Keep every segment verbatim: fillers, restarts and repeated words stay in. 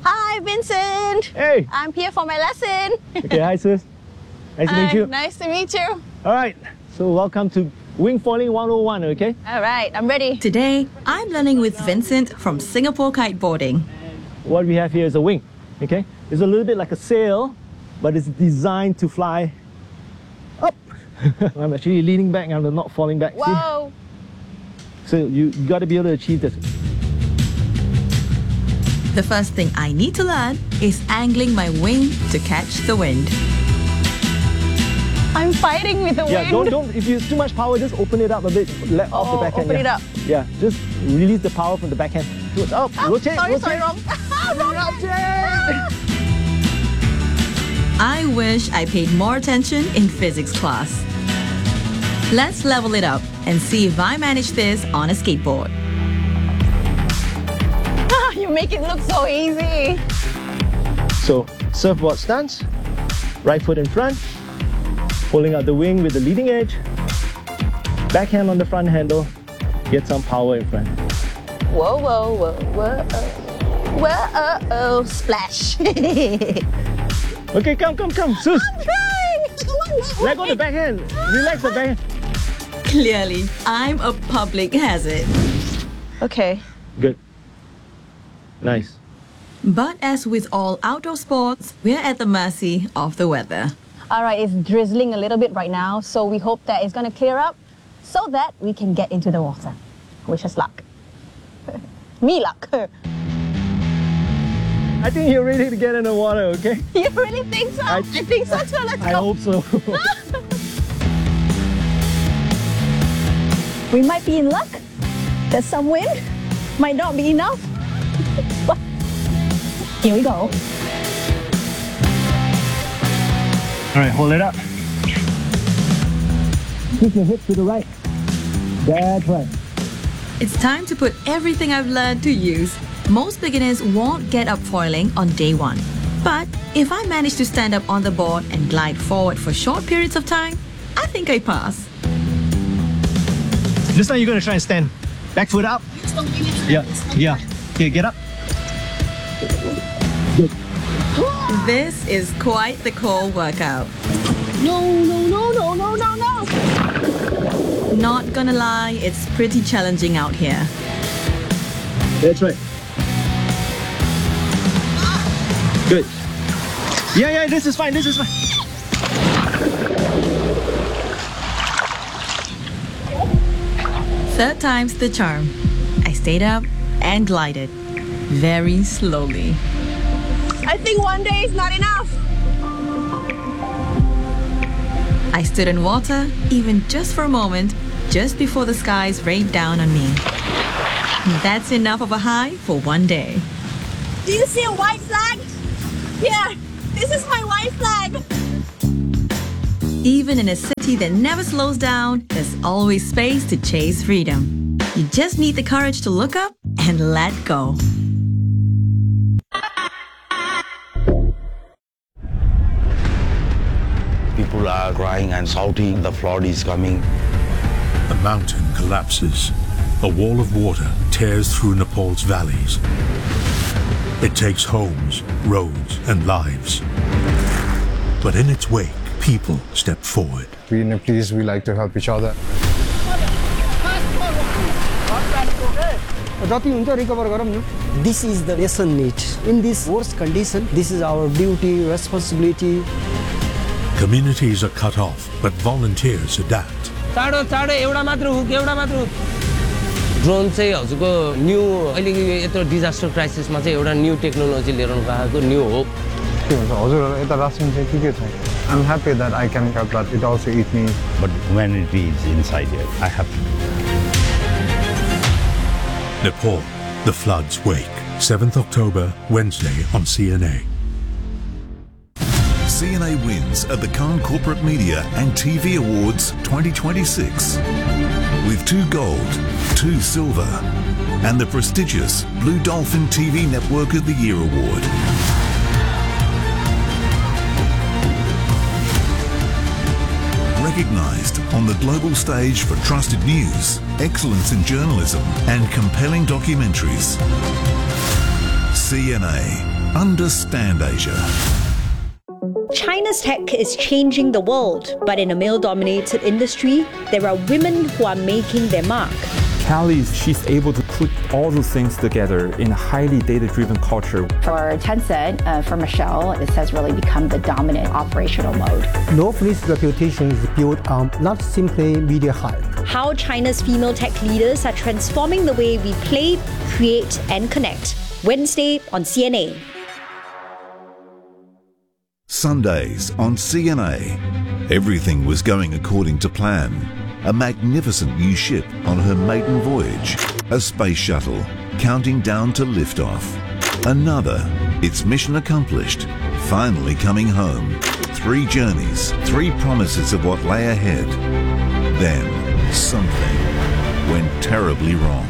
Hi, Vincent. Hey. I'm here for my lesson. Okay, hi sis. Nice to Hi, meet you. Nice to meet you. All right, so welcome to Wing Foiling one oh one, okay? All right, I'm ready. Today, I'm learning with Vincent from Singapore Kiteboarding. What we have here is a wing, okay? It's a little bit like a sail, but it's designed to fly up. I'm actually leaning back and I'm not falling back. Whoa. See? So you, you got to be able to achieve this. The first thing I need to learn is angling my wing to catch the wind. I'm fighting with the Yeah, wind. don't, don't, if you use too much power, just open it up a bit, let off the Oh, backhand. open yeah. it up. Yeah, just release the power from the backhand. Good, up, Ah, rotate, sorry, rotate. sorry, wrong. wrong. Rotate! I wish I paid more attention in physics class. Let's level it up and see if I manage this on a skateboard. You make it look so easy. So, surfboard stance, right foot in front, pulling out the wing with the leading edge, backhand on the front handle, get some power in front. Whoa, whoa, whoa, whoa. Whoa, oh, splash. Okay, come, come, come, Sus. I'm trying. Come on, Let go of the backhand. Relax the backhand. Clearly, I'm a public hazard. Okay. Good. Nice. But as with all outdoor sports, we're at the mercy of the weather. All right, it's drizzling a little bit right now, so we hope that it's going to clear up so that we can get into the water. Wish us luck. Me luck. I think you're ready to get in the water, okay? You really think so? I- I, think so too. Let's I go. hope so. We might be in luck. There's some wind. Might not be enough. But here we go. All right, hold it up. Push your hips to the right. That's right. It's time to put everything I've learned to use. Most beginners won't get up foiling on day one. But if I manage to stand up on the board and glide forward for short periods of time, I think I pass. This time you're going to try and stand. Back foot up. Yeah, yeah. Okay, get up. Good. This is quite the core workout. No, no, no, no, no, no, no. Not gonna lie, it's pretty challenging out here. That's right. Good. Yeah, yeah, this is fine, this is fine. Third time's the charm. I stayed up and glided. Very slowly. I think one day is not enough. I stood in water, even just for a moment, just before the skies rained down on me. That's enough of a high for one day. Do you see a white flag? Yeah, this is my white flag. Even in a city that never slows down, there's always space to chase freedom. You just need the courage to look up and let go. People are crying and shouting, the flood is coming. A mountain collapses. A wall of water tears through Nepal's valleys. It takes homes, roads, and lives. But in its wake, people step forward. We Nepalese, we like to help each other. This is the lesson need. In this worst condition, this is our duty, responsibility. Communities are cut off, but volunteers adapt. Drone चाहिँ हजुरको new अहिलेको यो यत्रो disaster क्राइसिसमा चाहिँ एउटा new technology लिएर आएको new hope के भन्छ हजुरहरु यता रासन चाहिँ के के छ I'm happy that I can help that it also eat me. But humanity is inside here. I have to. Nepal, the floods wake. seventh October, Wednesday on C N A. C N A wins at the Cannes Corporate Media and T V Awards twenty twenty-six with two gold, two silver, and the prestigious Blue Dolphin T V Network of the Year Award. Recognised on the global stage for trusted news, excellence in journalism, and compelling documentaries. C N A, Understand Asia. China's tech is changing the world, but in a male-dominated industry, there are women who are making their mark. Callie, she's able to put all those things together in a highly data-driven culture. For Tencent, uh, for Michelle, this has really become the dominant operational mode. Northleaf's reputation is built on not simply media hype. How China's female tech leaders are transforming the way we play, create, and connect. Wednesday on C N A. Sundays on C N A. Everything was going according to plan. A magnificent new ship on her maiden voyage. A space shuttle counting down to liftoff. Another, its mission accomplished, finally coming home. Three journeys, three promises of what lay ahead. Then something went terribly wrong.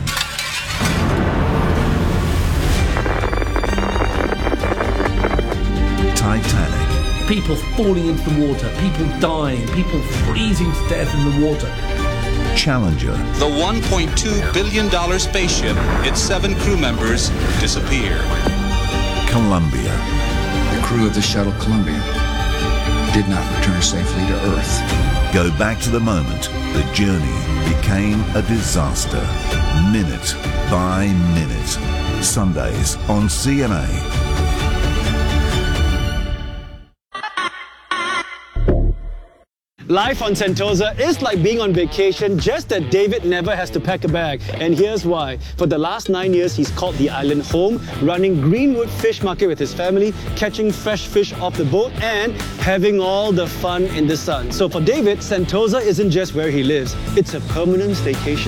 Titanic. People falling into the water, people dying, people freezing to death in the water. Challenger. The one point two billion dollars spaceship, its seven crew members disappear. Columbia. The crew of the shuttle Columbia did not return safely to Earth. Go back to the moment the journey became a disaster. Minute by minute. Sundays on C N A. Life on Sentosa is like being on vacation, just that David never has to pack a bag. And here's why. For the last nine years, he's called the island home, running Greenwood Fish Market with his family, catching fresh fish off the boat, and having all the fun in the sun. So for David, Sentosa isn't just where he lives, it's a permanent staycation.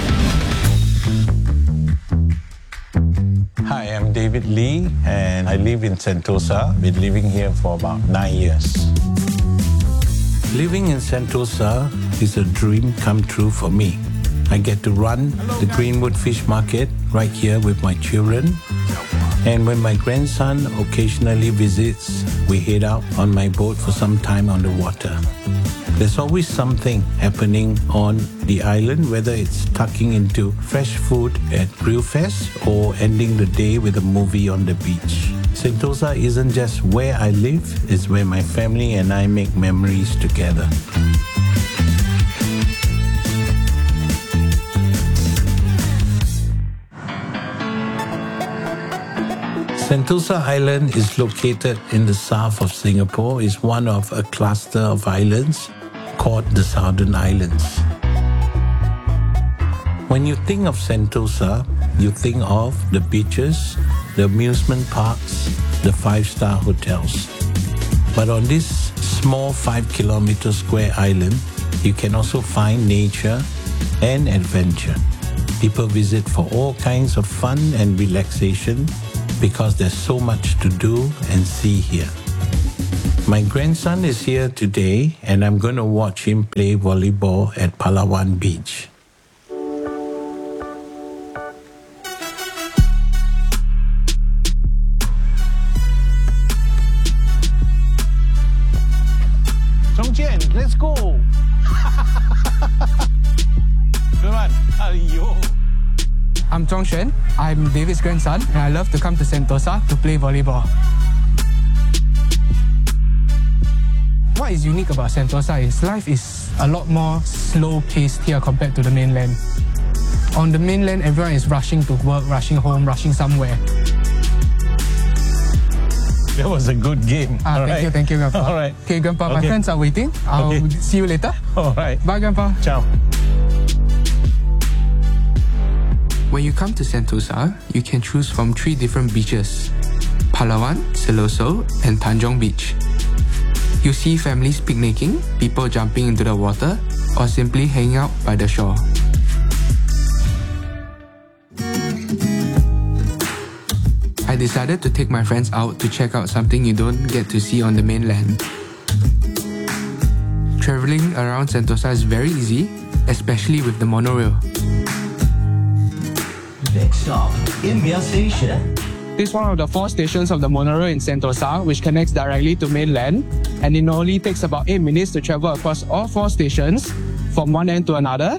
Hi, I'm David Lee, and I live in Sentosa. I've been living here for about nine years. Living in Sentosa is a dream come true for me. I get to run the Greenwood Fish Market right here with my children. And when my grandson occasionally visits, we head out on my boat for some time on the water. There's always something happening on the island, whether it's tucking into fresh food at Grill Fest or ending the day with a movie on the beach. Sentosa isn't just where I live, it's where my family and I make memories together. Sentosa Island is located in the south of Singapore. It's one of a cluster of islands called the Southern Islands. When you think of Sentosa, you think of the beaches, the amusement parks, the five-star hotels. But on this small five kilometer square island, you can also find nature and adventure. People visit for all kinds of fun and relaxation because there's so much to do and see here. My grandson is here today and I'm going to watch him play volleyball at Palawan Beach. Chongqian, let's go! Come on, Ayo. I'm Zhongshuan. I'm David's grandson, and I love to come to Sentosa to play volleyball. What is unique about Sentosa is life is a lot more slow-paced here compared to the mainland. On the mainland, everyone is rushing to work, rushing home, rushing somewhere. That was a good game. Ah, All thank right. you, thank you, Grandpa. All right. Okay, Grandpa, my Okay. friends are waiting. I'll Okay. see you later. All right. Bye, Grandpa. Ciao. When you come to Sentosa, you can choose from three different beaches: Palawan, Siloso, and Tanjong Beach. You see families picnicking, people jumping into the water, or simply hanging out by the shore. I decided to take my friends out to check out something you don't get to see on the mainland. Traveling around Sentosa is very easy, especially with the monorail. Next stop, Imbiah Station. This is one of the four stations of the monorail in Sentosa, which connects directly to mainland, and it only takes about eight minutes to travel across all four stations from one end to another.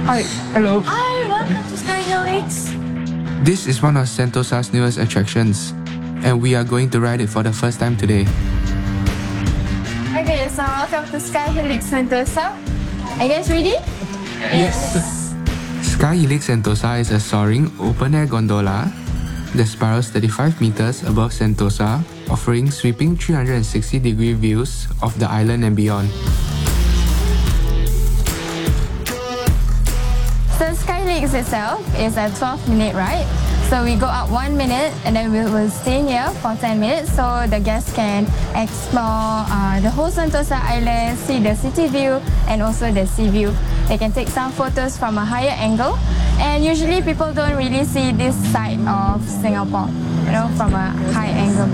Hi. Hello. Hi, welcome to Sky Helix. This is one of Sentosa's newest attractions, and we are going to ride it for the first time today. Okay, so welcome to Sky Helix Sentosa. Are you guys ready? Yes. Sky Helix Sentosa is a soaring open-air gondola that spirals thirty-five meters above Sentosa, offering sweeping three hundred sixty degree views of the island and beyond. So Sky Helix itself is a twelve minute ride. So we go up one minute and then we will stay here for ten minutes so the guests can explore uh, the whole Sentosa Island, see the city view and also the sea view. They can take some photos from a higher angle, and usually people don't really see this side of Singapore, you know, from a high angle.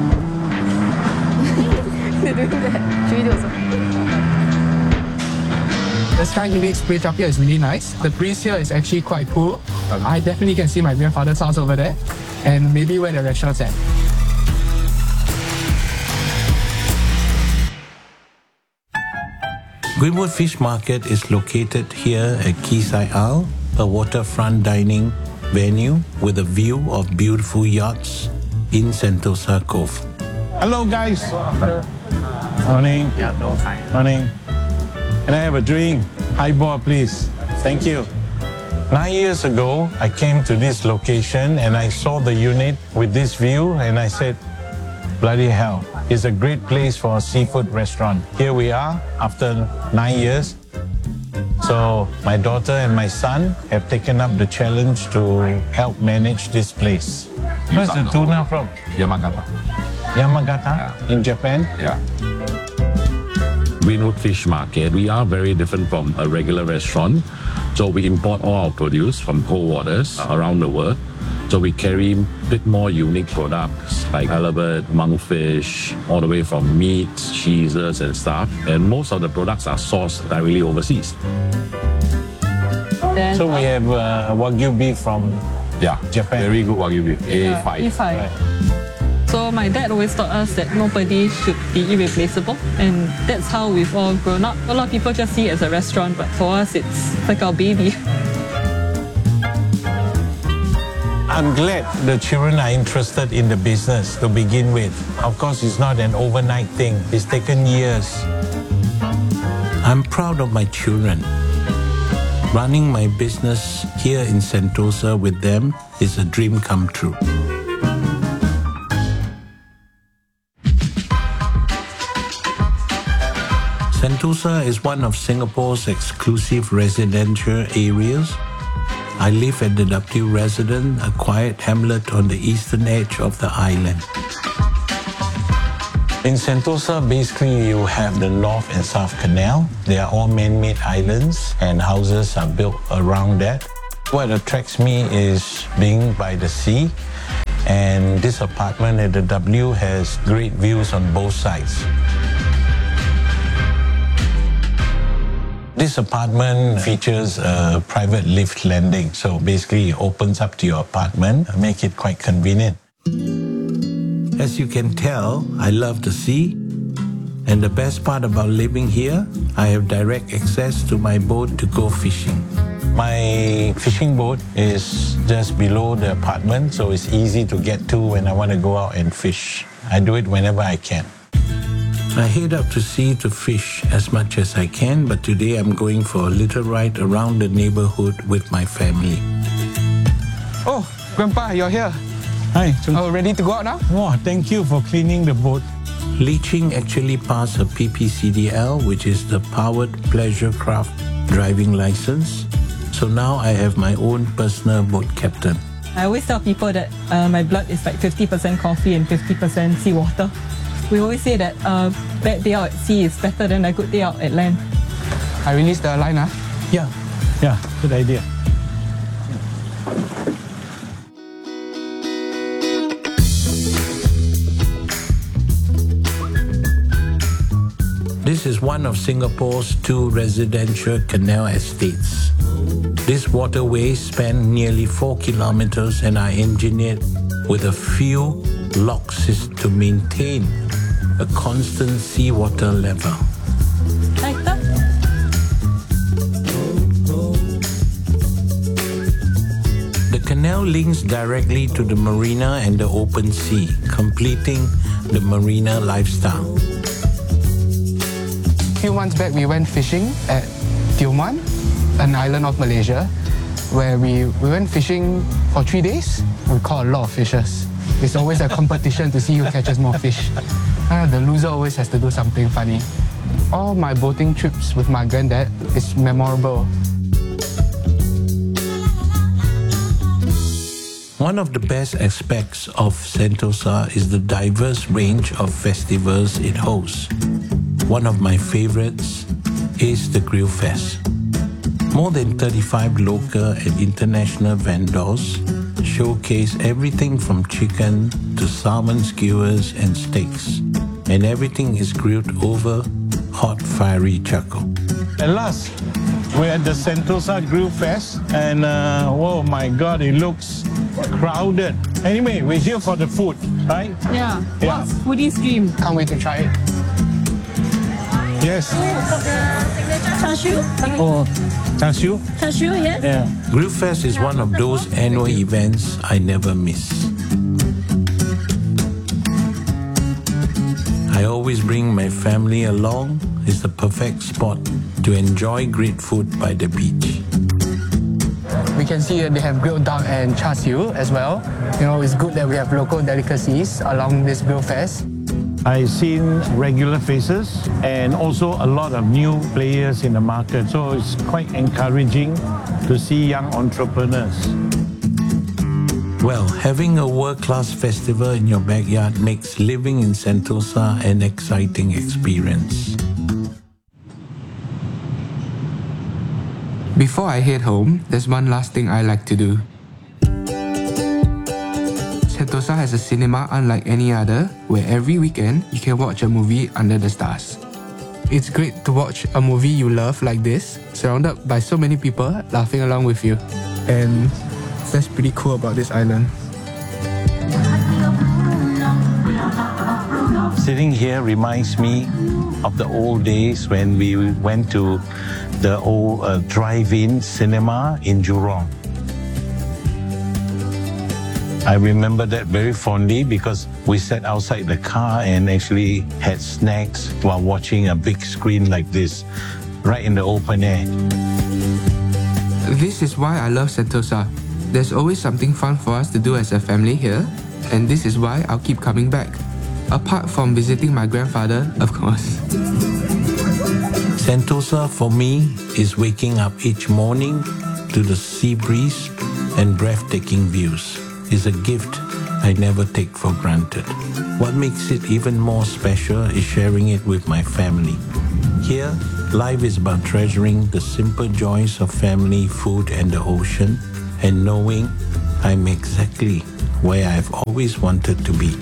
They're doing that. Should we do also? The Sky Helix bridge up here is really nice. The breeze here is actually quite cool. I definitely can see my grandfather's house over there, and maybe where the restaurant's at. Greenwood Fish Market is located here at Quayside Isle, a waterfront dining venue with a view of beautiful yachts in Sentosa Cove. Hello, guys. Morning. Morning. Can I have a drink? Highball, please. Thank you. Nine years ago, I came to this location and I saw the unit with this view and I said, bloody hell, it's a great place for a seafood restaurant. Here we are after nine years. So my daughter and my son have taken up the challenge to help manage this place. Where's the tuna from? Yamagata. Yamagata? Yeah. In Japan? Yeah. Greenwood Fish Market, we are very different from a regular restaurant. So we import all our produce from cold waters around the world. So we carry a bit more unique products like halibut, monkfish, all the way from meats, cheeses and stuff. And most of the products are sourced directly overseas. Then, so we have uh, Wagyu beef from yeah, Japan. Very good Wagyu beef, yeah, A five. A five. Right. So my dad always taught us that nobody should be irreplaceable, and that's how we've all grown up. A lot of people just see it as a restaurant, but for us it's like our baby. I'm glad the children are interested in the business to begin with. Of course, it's not an overnight thing. It's taken years. I'm proud of my children. Running my business here in Sentosa with them is a dream come true. Sentosa is one of Singapore's exclusive residential areas. I live at the W Residence, a quiet hamlet on the eastern edge of the island. In Sentosa, basically you have the North and South Canal. They are all man-made islands and houses are built around that. What attracts me is being by the sea, and this apartment at the W has great views on both sides. This apartment features a private lift landing, so basically it opens up to your apartment, make it quite convenient. As you can tell, I love the sea, and the best part about living here, I have direct access to my boat to go fishing. My fishing boat is just below the apartment, so it's easy to get to when I want to go out and fish. I do it whenever I can. I head out to sea to fish as much as I can, but today I'm going for a little ride around the neighborhood with my family. Oh, Grandpa, you're here. Hi. Oh, ready to go out now? Oh, thank you for cleaning the boat. Li Ching actually passed her P P C D L, which is the Powered Pleasure Craft driving license. So now I have my own personal boat captain. I always tell people that uh, my blood is like fifty percent coffee and fifty percent seawater. We always say that a uh, bad day out at sea is better than a good day out at land. I release the line, huh? Yeah, yeah, good idea. This is one of Singapore's two residential canal estates. These waterways span nearly four kilometers and are engineered with a few locks to maintain a constant seawater level. Like that? links directly to the marina and the open sea, completing the marina lifestyle. A few months back, we went fishing at Tioman, an island of Malaysia, where we, we went fishing for three days. We caught a lot of fishes. It's always a competition to see who catches more fish. Uh, the loser always has to do something funny. All my boating trips with my granddad is memorable. One of the best aspects of Sentosa is the diverse range of festivals it hosts. One of my favorites is the Grill Fest. More than thirty-five local and international vendors showcase everything from chicken to salmon skewers and steaks. And everything is grilled over hot fiery charcoal. At last, we're at the Sentosa Grill Fest, and uh, oh my God, it looks crowded. Anyway, we're here for the food, right? Yeah. Yeah. What's foodie's dream? Can't wait to try it. Yes. Char siu. Oh, char siu? Char siu, yes. Yeah. Grill Fest is one of those annual events I never miss. I always bring my family along. It's the perfect spot to enjoy great food by the beach. We can see that they have grilled duck and char siu as well. You know, it's good that we have local delicacies along this grill fest. I've seen regular faces and also a lot of new players in the market. So it's quite encouraging to see young entrepreneurs. Well, having a world-class festival in your backyard makes living in Sentosa an exciting experience. Before I head home, there's one last thing I like to do. Sentosa has a cinema unlike any other, where every weekend you can watch a movie under the stars. It's great to watch a movie you love like this, surrounded by so many people laughing along with you. And that's pretty cool about this island. Sitting here reminds me of the old days when we went to the old uh, drive-in cinema in Jurong. I remember that very fondly because we sat outside the car and actually had snacks while watching a big screen like this, right in the open air. This is why I love Sentosa. There's always something fun for us to do as a family here, and this is why I'll keep coming back. Apart from visiting my grandfather, of course. Sentosa for me is waking up each morning to the sea breeze and breathtaking views. It's a gift I never take for granted. What makes it even more special is sharing it with my family. Here, life is about treasuring the simple joys of family, food, and the ocean, and knowing I'm exactly where I've always wanted to be.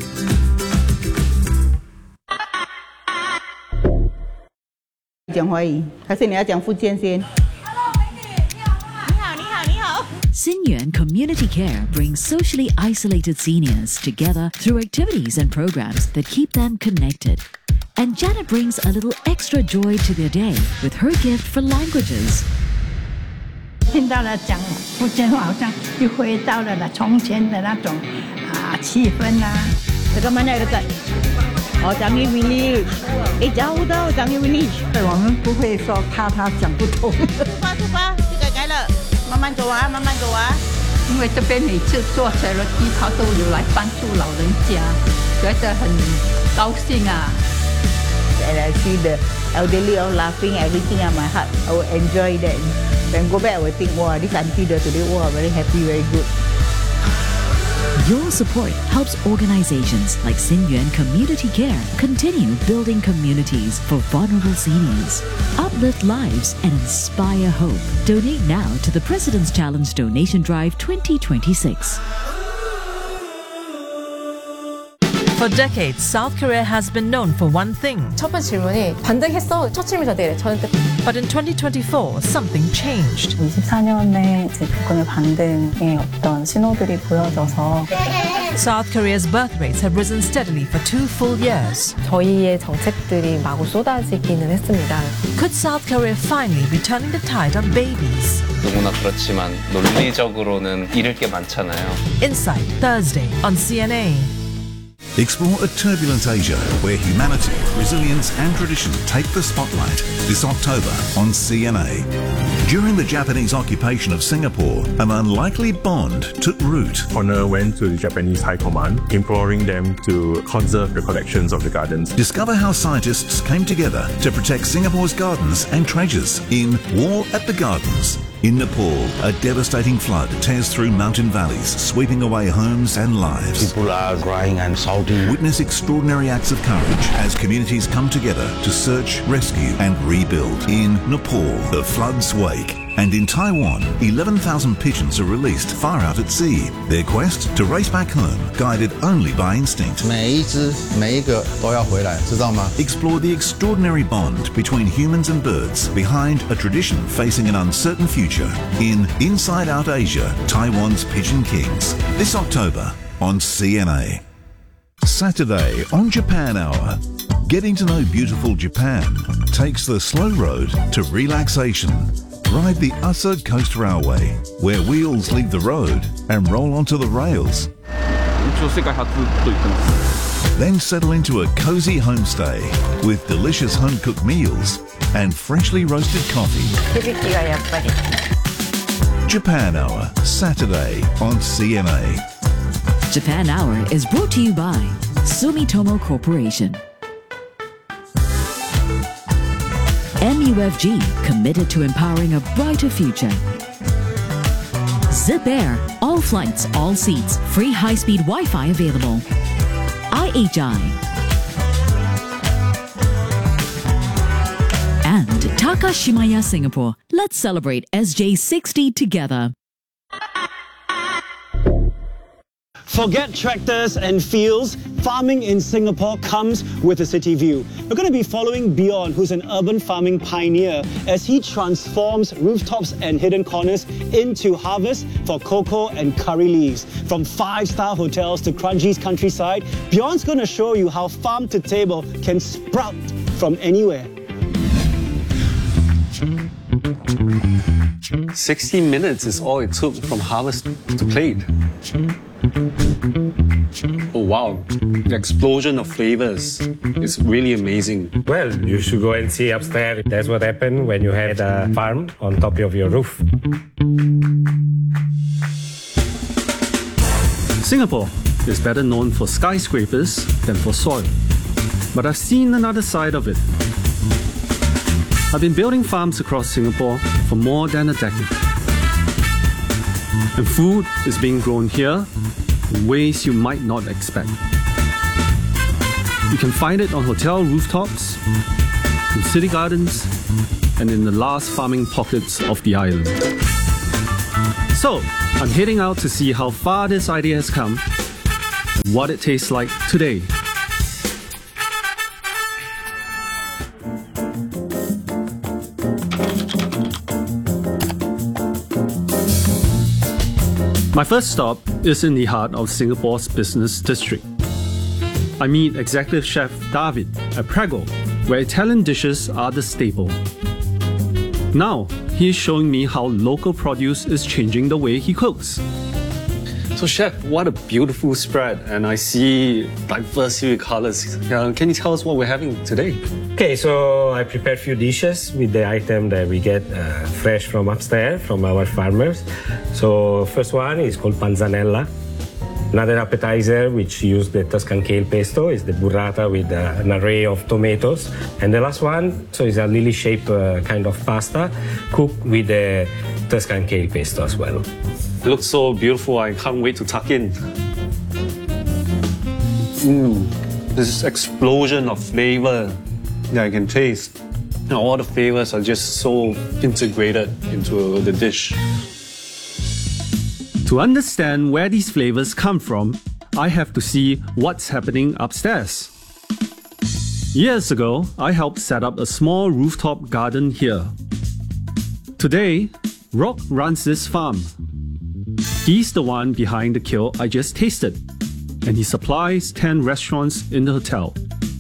Xinyuan Community Care brings socially isolated seniors together through activities and programs that keep them connected. And Janet brings a little extra joy to their day with her gift for languages. 听到了讲福建话，好像又回到了从前的那种啊气氛啊。Dekat mana dekat? Oh, Changi Village. Eh, jauh tau Changi Village. 对，我们不会说怕他讲不通。出发，出发，这个该了，慢慢走啊，慢慢走啊。因为这边每次坐车楼梯，他都有来帮助老人家，觉得很高兴啊。And I see the elderly all laughing, everything at my heart. I will enjoy that. When I go back, I will think, wow, this auntie there today, wow, very happy, very good. Your support helps organizations like Xinyuan Community Care continue building communities for vulnerable seniors, uplift lives, and inspire hope. Donate now to the President's Challenge Donation Drive twenty twenty-six. For decades, South Korea has been known for one thing. 첫 번째 질문이 반등했어? 첫 질문이 저한테 이래. 저한테. But in twenty twenty-four, something changed. 이십사 년에 제 국내 반등의 어떤 신호들이 보여져서 South Korea's birth rates have risen steadily for two full years. 저희의 정책들이 마구 쏟아지기는 했습니다. Could South Korea finally be turning the tide on babies? 너무나 그렇지만 논리적으로는 잃을 게 많잖아요. Insight, Thursday on C N A. Explore a turbulent Asia where humanity, resilience and tradition take the spotlight this October on C N A. During the Japanese occupation of Singapore, an unlikely bond took root. Honor went to the Japanese High Command, imploring them to conserve the collections of the gardens. Discover how scientists came together to protect Singapore's gardens and treasures in War at the Gardens. In Nepal, a devastating flood tears through mountain valleys, sweeping away homes and lives. People are crying and shouting. Witness extraordinary acts of courage as communities come together to search, rescue and rebuild. In Nepal, the floods wake. And in Taiwan, eleven thousand pigeons are released far out at sea. Their quest to race back home, guided only by instinct. 每一只每一个都要回来，知道吗？ Explore the extraordinary bond between humans and birds behind a tradition facing an uncertain future in Inside Out Asia, Taiwan's Pigeon Kings. This October on C N A. Saturday on Japan Hour. Getting to know beautiful Japan takes the slow road to relaxation. Ride the Usud Coast Railway, where wheels leave the road and roll onto the rails. Then settle into a cozy homestay with delicious home-cooked meals and freshly roasted coffee. Japan Hour, Saturday on C N A. Japan Hour is brought to you by Sumitomo Corporation. M U F G, committed to empowering a brighter future. Zip Air, all flights, all seats, free high-speed Wi-Fi available. I H I. And Takashimaya Singapore. Let's celebrate S J sixty together. Forget tractors and fields. Farming in Singapore comes with a city view. We're going to be following Bjorn, who's an urban farming pioneer, as he transforms rooftops and hidden corners into harvest for cocoa and curry leaves. From five-star hotels to Kranji's countryside, Bjorn's going to show you how farm to table can sprout from anywhere. sixty minutes is all it took from harvest to plate. Oh wow, the explosion of flavors is really amazing. Well, you should go and see upstairs. That's what happened when you had a farm on top of your roof. Singapore is better known for skyscrapers than for soil. But I've seen another side of it. I've been building farms across Singapore for more than a decade. And food is being grown here in ways you might not expect. You can find it on hotel rooftops, in city gardens, and in the last farming pockets of the island. So, I'm heading out to see how far this idea has come and what it tastes like today. My first stop is in the heart of Singapore's business district. I meet Executive Chef David at Prego, where Italian dishes are the staple. Now, he is showing me how local produce is changing the way he cooks. So Chef, what a beautiful spread, and I see diversity of colors. Uh, can you tell us what we're having today? Okay, so I prepared a few dishes with the item that we get uh, fresh from upstairs, from our farmers. So first one is called panzanella. Another appetizer which used the Tuscan kale pesto is the burrata with uh, an array of tomatoes. And the last one, so is a lily-shaped uh, kind of pasta cooked with the Tuscan kale pesto as well. It looks so beautiful, I can't wait to tuck in. Mm, this explosion of flavor that I can taste. And all the flavors are just so integrated into the dish. To understand where these flavors come from, I have to see what's happening upstairs. Years ago, I helped set up a small rooftop garden here. Today, Rock runs this farm. He's the one behind the kill I just tasted, and he supplies ten restaurants in the hotel.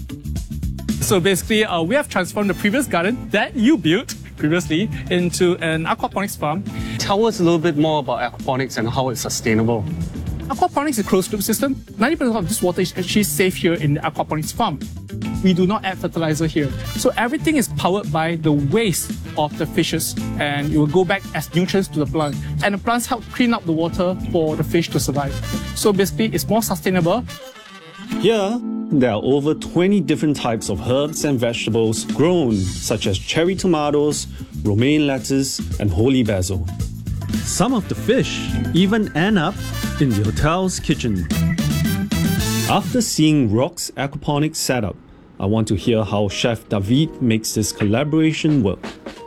So basically, uh, we have transformed the previous garden that you built previously into an aquaponics farm. Tell us a little bit more about aquaponics and how it's sustainable. Aquaponics is a closed-loop system. ninety percent of this water is actually safe here in the aquaponics farm. We do not add fertilizer here. So everything is powered by the waste of the fishes, and it will go back as nutrients to the plant. And the plants help clean up the water for the fish to survive. So basically, it's more sustainable. Here, there are over twenty different types of herbs and vegetables grown, such as cherry tomatoes, romaine lettuce, and holy basil. Some of the fish even end up in the hotel's kitchen. After seeing Rock's aquaponics setup, I want to hear how Chef David makes this collaboration work.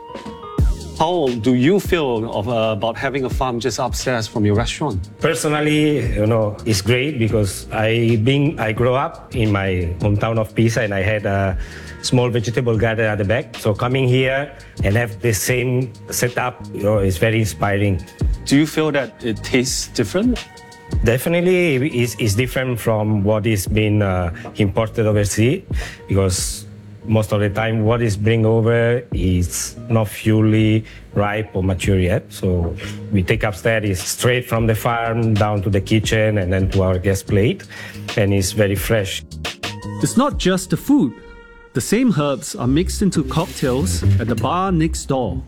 How do you feel of, uh, about having a farm just upstairs from your restaurant? Personally, you know, it's great because I being I grew up in my hometown of Pisa, and I had a small vegetable garden at the back. So coming here and have the same setup, you know, is very inspiring. Do you feel that it tastes different? Definitely, it's, it's different from what is being uh, imported overseas, because most of the time what is bring over is not fully ripe or mature yet. So we take upstairs is straight from the farm down to the kitchen and then to our guest plate, and it's very fresh. It's not just the food. The same herbs are mixed into cocktails at the bar next door.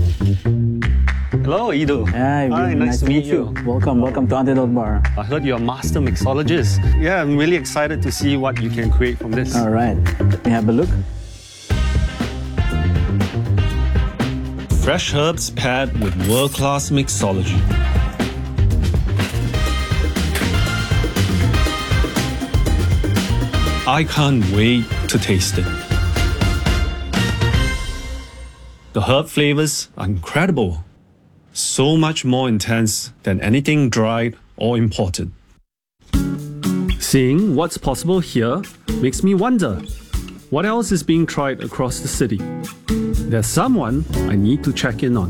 Hello, Ido. Hi, Hi, nice, nice to meet you. you. Welcome, welcome to Antidote Bar. I heard you're a master mixologist. Yeah, I'm really excited to see what you can create from this. All right, let me have a look. Fresh herbs paired with world-class mixology. I can't wait to taste it. The herb flavors are incredible. So much more intense than anything dried or imported. Seeing what's possible here makes me wonder, what else is being tried across the city? There's someone I need to check in on.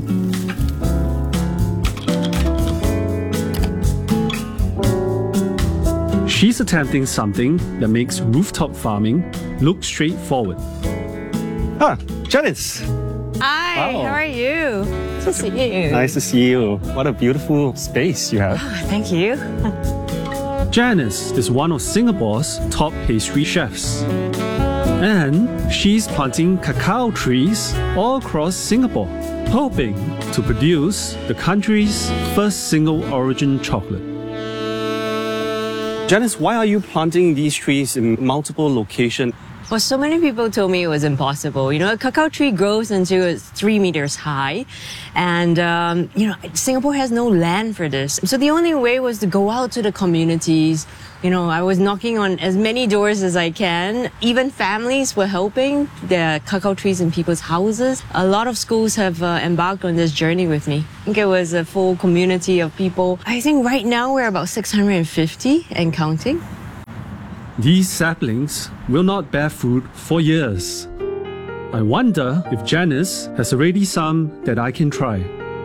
She's attempting something that makes rooftop farming look straightforward. Ah, Janice. Hi, Wow. how are you? Nice to see you. Nice to see you. What a beautiful space you have. Thank you. Janice is one of Singapore's top pastry chefs. And she's planting cacao trees all across Singapore, hoping to produce the country's first single origin chocolate. Janice, why are you planting these trees in multiple locations? Well, so many people told me it was impossible. You know, a cacao tree grows until it's three meters high. And, um, you know, Singapore has no land for this. So the only way was to go out to the communities. You know, I was knocking on as many doors as I can. Even families were helping. There are cacao trees in people's houses. A lot of schools have uh, embarked on this journey with me. I think it was a full community of people. I think right now we're about six hundred fifty and counting. These saplings will not bear fruit for years. I wonder if Janice has already some that I can try.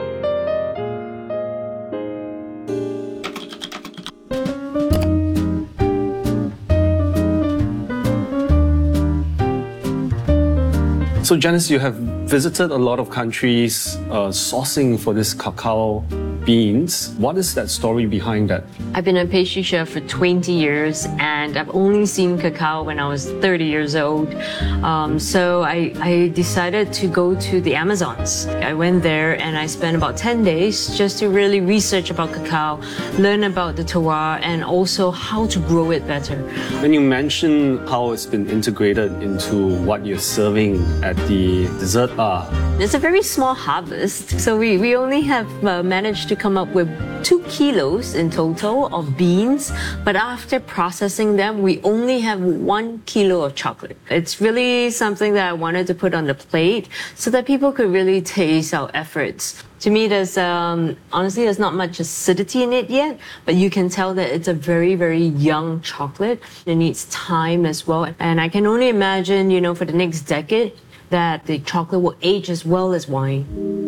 So Janice, you have visited a lot of countries uh, sourcing for this cacao beans. What is that story behind that? I've been a pastry chef for twenty years, and I've only seen cacao when I was thirty years old. Um, so I, I decided to go to the Amazons. I went there and I spent about ten days just to really research about cacao, learn about the terroir, and also how to grow it better. When you mentioned how it's been integrated into what you're serving at the dessert bar, It's a very small harvest, so we, we only have uh, managed to come up with two kilos in total of beans, but after processing them, we only have one kilo of chocolate. It's really something that I wanted to put on the plate so that people could really taste our efforts. To me, there's um, honestly, there's not much acidity in it yet, but you can tell that it's a very, very young chocolate. It needs time as well. And I can only imagine, you know, for the next decade, that the chocolate will age as well as wine.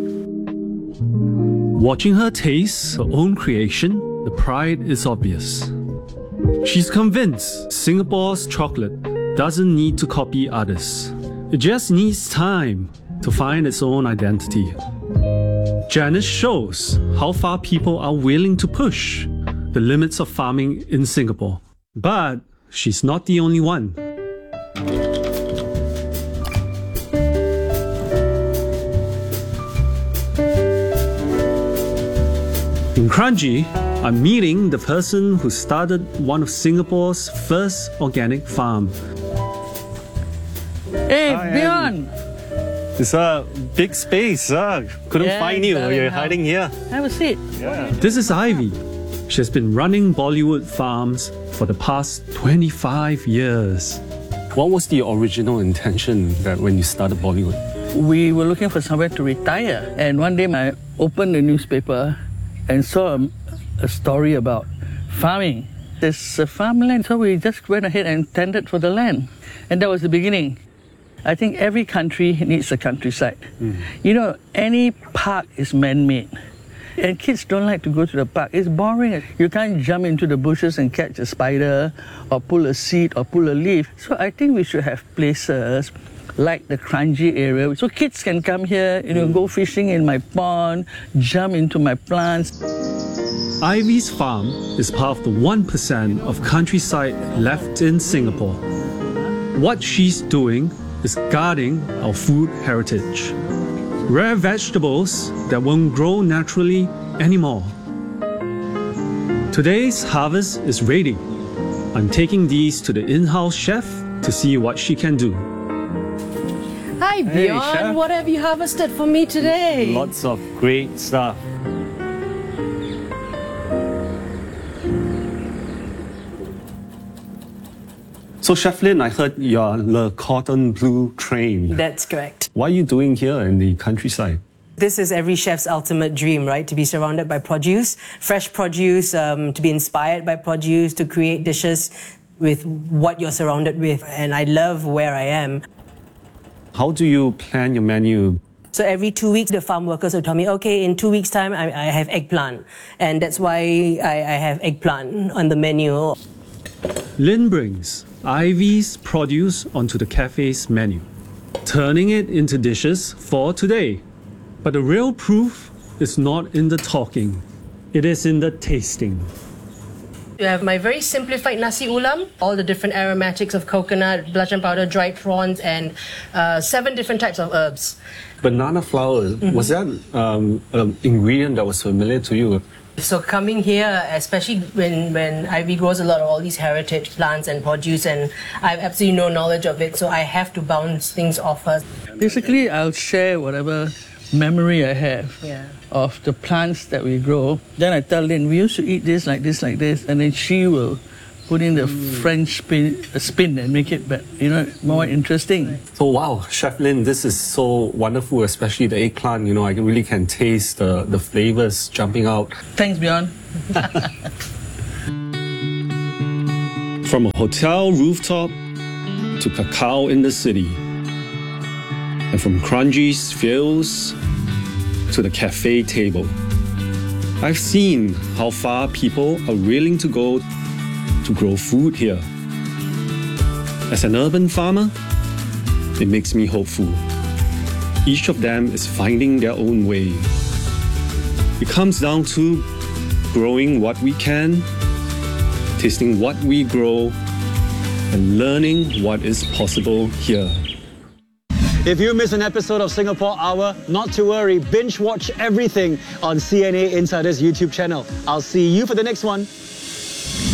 Watching her taste her own creation, the pride is obvious. She's convinced Singapore's chocolate doesn't need to copy others. It just needs time to find its own identity. Janice shows how far people are willing to push the limits of farming in Singapore. But she's not the only one. In Kranji, I'm meeting the person who started one of Singapore's first organic farm. Hey, Bjorn! It's a big space, huh? Couldn't Yeah, find you. darling, You're how- hiding here. Have a seat. Yeah. This is Ivy. She has been running Bollywood farms for the past twenty-five years. What was the original intention that when you started Bollywood? We were looking for somewhere to retire, and one day I opened the newspaper and saw a, a story about farming. There's a farmland, so we just went ahead and tendered for the land. And that was the beginning. I think every country needs a countryside. Mm. You know, any park is man-made. And kids don't like to go to the park. It's boring. You can't jump into the bushes and catch a spider or pull a seed or pull a leaf. So I think we should have places like the Kranji area, so kids can come here, you know, go fishing in my pond, jump into my plants. Ivy's farm is part of the one percent of countryside left in Singapore. What she's doing is guarding our food heritage. Rare vegetables that won't grow naturally anymore. Today's harvest is ready. I'm taking these to the in-house chef to see what she can do. Hi Hey, Bjorn, chef. what have you harvested for me today? Lots of great stuff. So Chef Lin, I heard you're the cotton blue train. That's correct. What are you doing here in the countryside? This is every chef's ultimate dream, right? To be surrounded by produce, fresh produce, um, to be inspired by produce, to create dishes with what you're surrounded with. And I love where I am. How do you plan your menu? So every two weeks, the farm workers will tell me, okay, in two weeks' time, I, I have eggplant. And that's why I, I have eggplant on the menu. Lin brings Ivy's produce onto the cafe's menu, turning it into dishes for today. But the real proof is not in the talking, it is in the tasting. You have my very simplified nasi ulam, all the different aromatics of coconut, belacan powder, dried prawns, and uh, seven different types of herbs. Banana flour, Mhm. was that um, an ingredient that was familiar to you? So coming here, especially when, when Ivy grows a lot of all these heritage plants and produce, and I have absolutely no knowledge of it, so I have to bounce things off her. Basically, I'll share whatever memory I have Yeah. of the plants that we grow. Then I tell Lynn, we used to eat this like this, like this, and then she will put in the French spin, uh, spin and make it, but you know, more interesting. So wow, Chef Lin, this is so wonderful, especially the eggplant. You know, I really can taste the, the flavors jumping out. Thanks, Bjorn. From a hotel rooftop to cacao in the city, and from Kranji's fields to the cafe table, I've seen how far people are willing to go to grow food here. As an urban farmer, it makes me hopeful. Each of them is finding their own way. It comes down to growing what we can, tasting what we grow, and learning what is possible here. If you miss an episode of Singapore Hour, not to worry, binge watch everything on C N A Insider's YouTube channel. I'll see you for the next one.